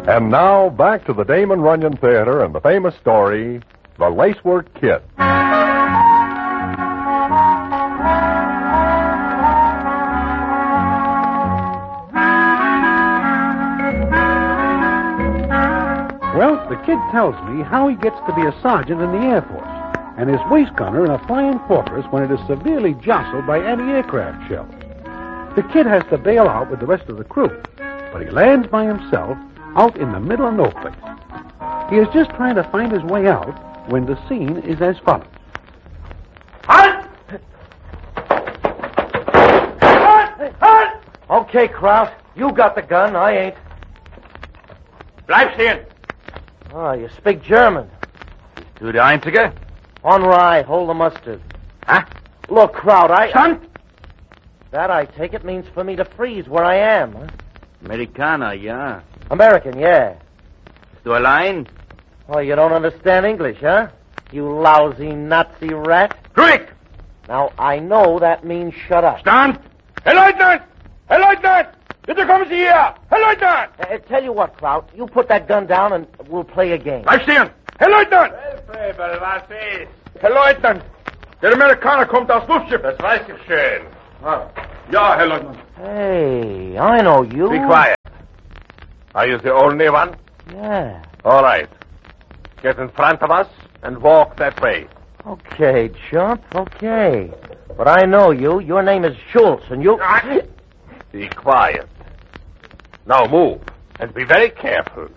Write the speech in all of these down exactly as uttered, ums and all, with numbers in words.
And now, back to the Damon Runyon Theater and the famous story, The Lacework Kid. Well, the kid tells me how he gets to be a sergeant in the Air Force and is waist gunner in a flying fortress when it is severely jostled by anti-aircraft shells. The kid has to bail out with the rest of the crew, but he lands by himself out in the middle of no place. He is just trying to find his way out when the scene is as follows. Halt! Halt! Halt! Okay, Kraut, you got the gun, I ain't. Bleib stehen! Oh, you speak German. Du der Einzige? On right, hold the mustard. Huh? Look, Kraut, I... Son? That, I take it, means for me to freeze where I am, huh? Amerikaner, ja. American, yeah. Bist du allein? Oh, you don't understand English, huh? You lousy Nazi rat. Ruhig! Now, I know that means shut up. Stand! Herr Leutnant! Herr Leutnant! Bitte kommen Sie hier! Herr Leutnant! Uh, tell you what, Kraut, you put that gun down and we'll play a game. Bleib stehen! Herr Leutnant! Feber, was ist? Herr Leutnant! Der Amerikaner kommt aus Luftschiff. Das weiß ich schön. Ah. Ja, Herr Leutnant. Hey, I know you. Be quiet. Are you the only one? Yeah. All right. Get in front of us and walk that way. Okay, chump, okay. But I know you. Your name is Schultz, and you... Be quiet. Now move, and be very careful.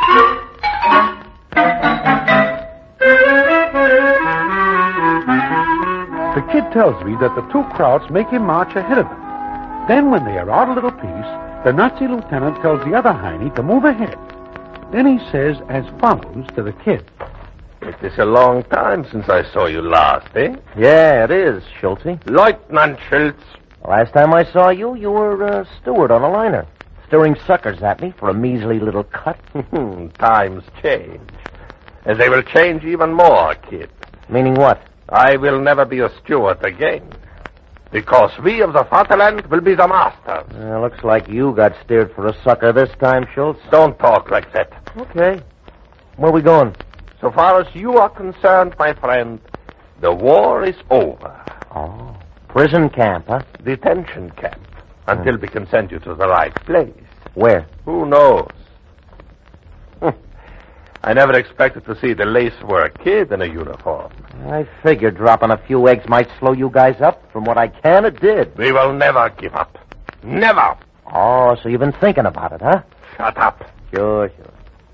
The kid tells me that the two Krauts make him march ahead of them. Then, when they are out a little piece, the Nazi lieutenant tells the other Heine to move ahead. Then he says as follows to the kid. It is a long time since I saw you last, eh? Yeah, it is, Schultz. Lieutenant Schultz. Last time I saw you, you were a steward on a liner, stirring suckers at me for a measly little cut. Times change. And they will change even more, kid. Meaning what? I will never be a steward again. Because we of the Vaterland will be the masters. Uh, looks like you got steered for a sucker this time, Schultz. Don't talk like that. Okay. Where we going? So far as you are concerned, my friend, the war is over. Oh. Prison camp, huh? Detention camp. Until hmm. we can send you to the right place. Where? Who knows? I never expected to see the lacework kid in a uniform. I figured dropping a few eggs might slow you guys up. From what I can, it did. We will never give up. Never. Oh, so you've been thinking about it, huh? Shut up. Sure, sure.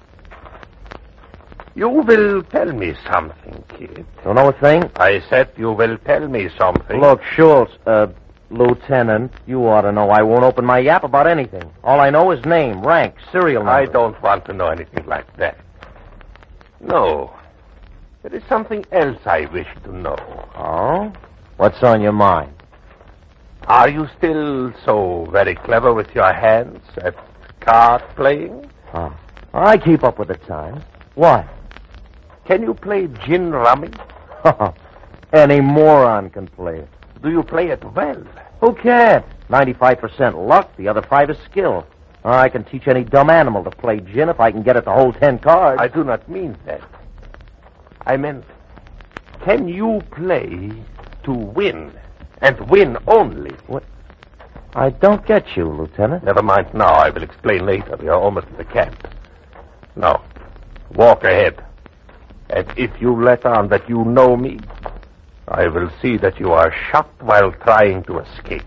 You will tell me something, kid. Don't know a thing? I said you will tell me something. Look, Schultz, uh, Lieutenant, you ought to know I won't open my yap about anything. All I know is name, rank, serial number. I don't want to know anything like that. No. There is something else I wish to know. Oh? What's on your mind? Are you still so very clever with your hands at card playing? Oh. I keep up with the times. What? Can you play gin rummy? Any moron can play it. Do you play it well? Who can't? ninety-five percent luck, the other five is skill. I can teach any dumb animal to play gin if I can get it to hold ten cards. I do not mean that. I meant, can you play to win, and win only? What? I don't get you, Lieutenant. Never mind now. I will explain later. We are almost at the camp. Now, walk ahead. And if you let on that you know me, I will see that you are shot while trying to escape.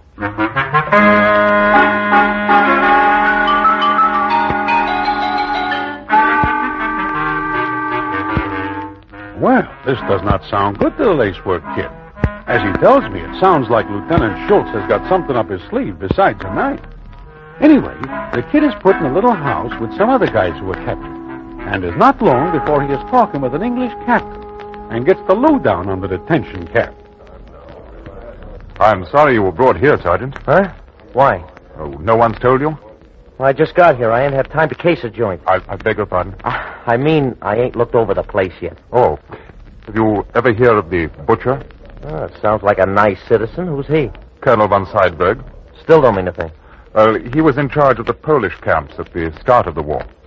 Well, this does not sound good to the lacework kid. As he tells me, it sounds like Lieutenant Schultz has got something up his sleeve besides a knife. Anyway, the kid is put in a little house with some other guys who were captured, and is not long before he is talking with an English captain and gets the lowdown on the detention camp. I'm sorry you were brought here, Sergeant. Huh? Why? Oh, no one's told you? Well, I just got here. I ain't had time to case a joint. I, I beg your pardon? Uh, I mean, I ain't looked over the place yet. Oh. Have you ever heard of the butcher? Oh, it sounds like a nice citizen. Who's he? Colonel von Seidberg. Still don't mean a thing. Well, he was in charge of the Polish camps at the start of the war.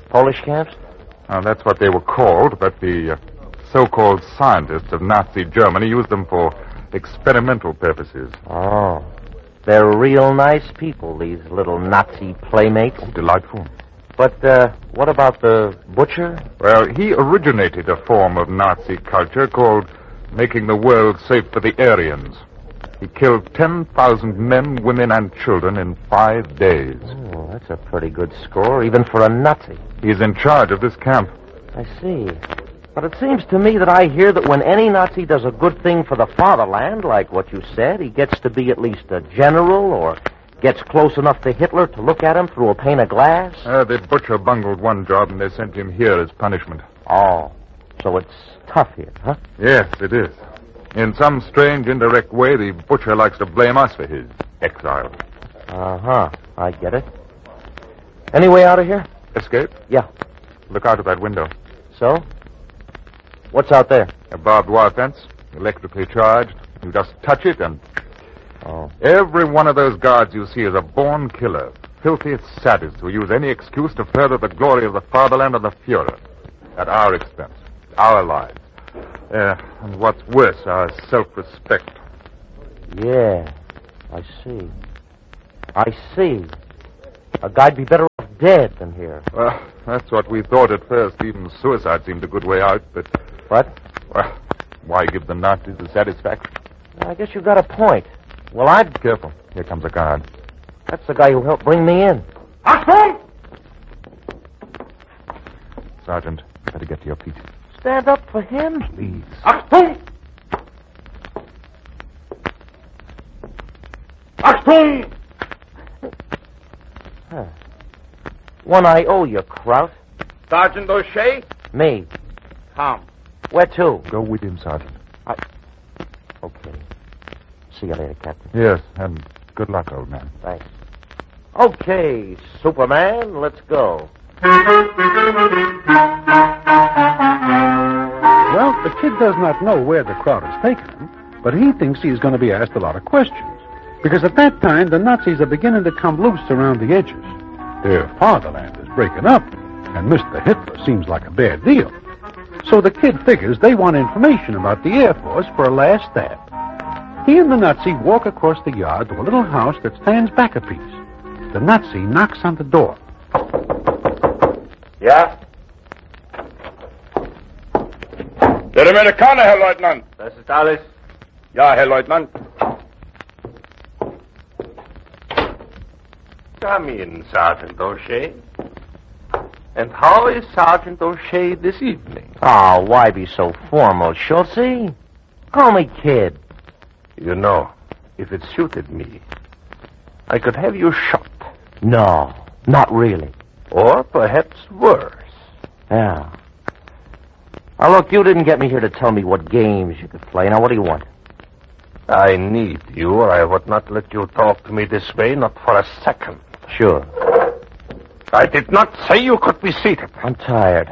Polish camps? Now, that's what they were called, but the uh, so-called scientists of Nazi Germany used them for experimental purposes. Oh. They're real nice people, these little Nazi playmates. Oh, delightful. But, uh, what about the butcher? Well, he originated a form of Nazi culture called making the world safe for the Aryans. He killed ten thousand men, women, and children in five days. Oh, that's a pretty good score, even for a Nazi. He's in charge of this camp. I see. But it seems to me that I hear that when any Nazi does a good thing for the fatherland, like what you said, he gets to be at least a general or gets close enough to Hitler to look at him through a pane of glass. Uh, the butcher bungled one job, and they sent him here as punishment. Oh, so it's tough here, huh? Yes, it is. In some strange, indirect way, the butcher likes to blame us for his exile. Uh-huh. I get it. Any way out of here? Escape? Yeah. Look out of that window. So? What's out there? A barbed wire fence, electrically charged. You just touch it and... Oh. Every one of those guards you see is a born killer. Filthiest sadists who use any excuse to further the glory of the fatherland and the Fuhrer. At our expense. Our lives. Uh, and what's worse, our self-respect. Yeah. I see. I see. A guy'd be better off dead than here. Well, that's what we thought at first. Even suicide seemed a good way out, but... What? Well, why give the Nazis the satisfaction? I guess you've got a point. Well, I'd... Careful. Here comes a guard. That's the guy who helped bring me in. Achtung! Sergeant, better get to your feet. Stand up for him? Please. Achtung! Achtung! Huh. One I owe you, Kraut. Sergeant O'Shea? Me. Come. Where to? Go with him, Sergeant. I... Okay. See you later, Captain. Yes, and good luck, old man. Thanks. Okay, Superman, let's go. Well, the kid does not know where the crowd has taken him, but he thinks he's going to be asked a lot of questions. Because at that time, the Nazis are beginning to come loose around the edges. Their fatherland is breaking up, and Mister Hitler seems like a bad deal. So the kid figures they want information about the Air Force for a last stab. He and the Nazi walk across the yard to a little house that stands back a piece. The Nazi knocks on the door. Ja? Der Amerikaner, Herr Leutnant. Das ist alles. Ja, Herr Leutnant. Come in, Sergeant O'Shea. And how is Sergeant O'Shea this evening? Oh, why be so formal, Schultze? Call me kid. You know, if it suited me, I could have you shot. No, not really. Or perhaps worse. Yeah. Now, look, you didn't get me here to tell me what games you could play. Now, what do you want? I need you, or I would not let you talk to me this way, not for a second. Sure. I did not say you could be seated. I'm tired.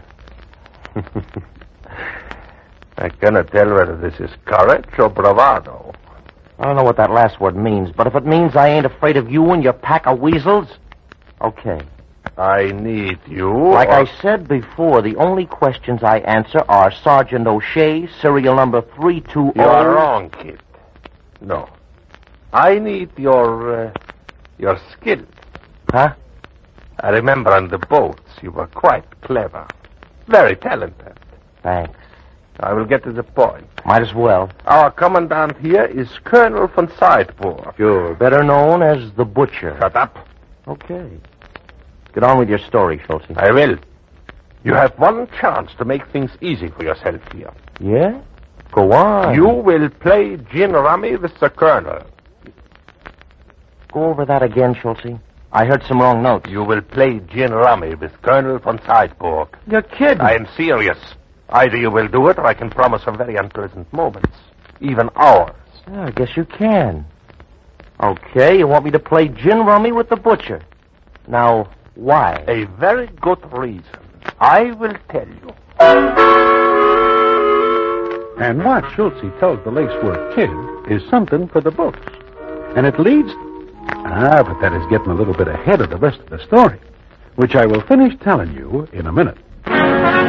I cannot tell whether this is courage or bravado. I don't know what that last word means, but if it means I ain't afraid of you and your pack of weasels, okay. I need you. Like or... I said before, the only questions I answer are Sergeant O'Shea, serial number three two zero. You are wrong, kid. No. I need your, uh, your skill. Huh? I remember on the boats you were quite clever. Very talented. Thanks. I will get to the point. Might as well. Our commandant here is Colonel von Seidburg. Sure. Better known as the Butcher. Shut up. Okay. Get on with your story, Schultze. I will. You have one chance to make things easy for yourself here. Yeah? Go on. You will play gin rummy with the Colonel. Go over that again, Schultze. I heard some wrong notes. You will play gin rummy with Colonel von Seidburg. You're kidding. I am serious. Either you will do it, or I can promise some very unpleasant moments. Even hours. Yeah, I guess you can. Okay, you want me to play gin rummy with the Butcher. Now, why? A very good reason. I will tell you. And what Schultze tells the lacework kid is something for the books. And it leads... Ah, but that is getting a little bit ahead of the rest of the story. which I will finish telling you in a minute.